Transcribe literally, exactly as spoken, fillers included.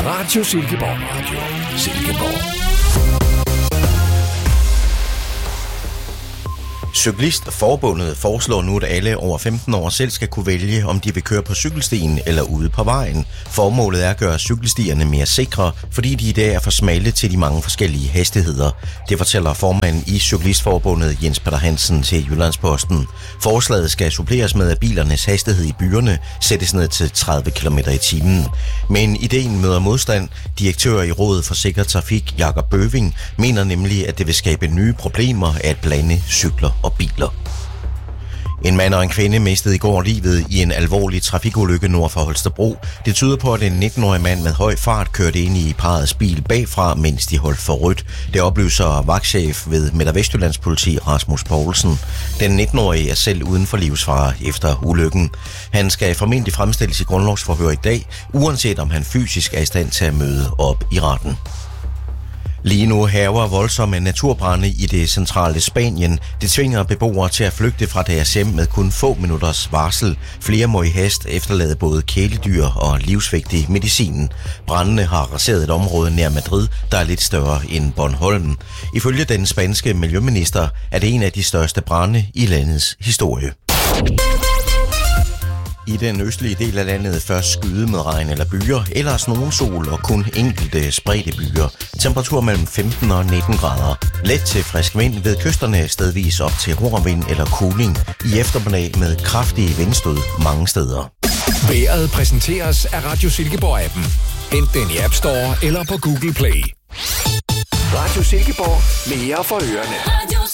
Radio Silkeborg. Radio Silkeborg. Cyklistforbundet foreslår nu, at alle over femten år selv skal kunne vælge, om de vil køre på cykelstien eller ude på vejen. Formålet er at gøre cykelstierne mere sikre, fordi de i dag er for smalle til de mange forskellige hastigheder. Det fortæller formanden i Cyklistforbundet Jens Peter Hansen til Jyllandsposten. Forslaget skal suppleres med, at bilernes hastighed i byerne sættes ned til tredive kilometer i timen. Men ideen møder modstand. Direktør i Rådet for Sikker Trafik, Jakob Bøving, mener nemlig, at det vil skabe nye problemer at blande cykler og biler. En mand og en kvinde mistede i går livet i en alvorlig trafikulykke nord for Holstebro. Det tyder på, at en nitten-årig mand med høj fart kørte ind i parrets bil bagfra, mens de holdt for rødt. Det oplyser vagtchef ved Midt- og Vestjyllands politi Rasmus Poulsen. Den nitten-årige er selv uden for livsfare efter ulykken. Han skal formentlig fremstilles i grundlovsforhør i dag, uanset om han fysisk er i stand til at møde op i retten. Lige nu hærger voldsomme naturbrande i det centrale Spanien. Det tvinger beboere til at flygte fra deres hjem med kun få minutters varsel. Flere må i hast efterlade både kæledyr og livsvigtig medicin. Brandene har raseret et område nær Madrid, der er lidt større end Bornholm. Ifølge den spanske miljøminister er det en af de største brande i landets historie. I den østlige del af landet først skyde med regn eller byer, ellers nogen sol og kun enkelte spredte byer. Temperatur mellem femten og nitten grader. Let til frisk vind ved kysterne stedvis op til rorvind eller kuling. I eftermiddag med kraftige vindstød mange steder. Vejret præsenteres af Radio Silkeborg-appen. Hent den i App Store eller på Google Play. Radio Silkeborg. Mere for ørerne.